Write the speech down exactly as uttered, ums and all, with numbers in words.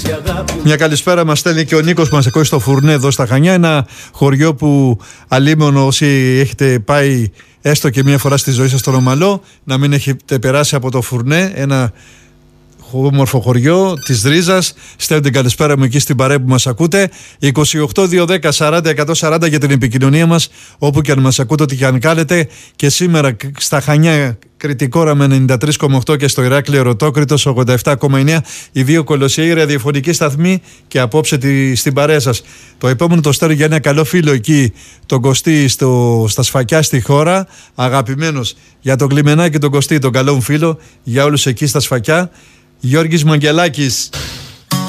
Μια καλησπέρα μας στέλνει και ο Νίκος που μας ακούει στο Φουρνέ εδώ στα Χανιά. Ένα χωριό που αλίμονο όσοι έχετε πάει έστω και μια φορά στη ζωή σας στον Ομαλό, να μην έχετε περάσει από το Φουρνέ, ένα όμορφο χωριό της Ρίζας. Στέλνω την καλησπέρα μου εκεί στην παρέα που μας ακούτε. είκοσι οκτώ δύο δέκα σαράντα εκατόν σαράντα για την επικοινωνία μας, όπου και αν μας ακούτε, ό,τι και αν κάνετε. Και σήμερα στα Χανιά Κρητικόρα με ενενήντα τρία κόμμα οκτώ και στο Ηράκλειο Ρωτόκριτος ογδόντα επτά κόμμα εννέα, οι δύο κολοσσιαίοι ραδιοφωνικοί σταθμοί, και απόψε τη, στην παρέα σας. Το επόμενο το στέλνω για ένα καλό φίλο εκεί, τον Κωστή στο, στα Σφακιά στη Χώρα, αγαπημένος για τον Κλιμενάκη και τον Κωστή, τον καλό μου φίλο, για όλους εκεί στα Σφακιά. Γιώργης Μαγγελάκης.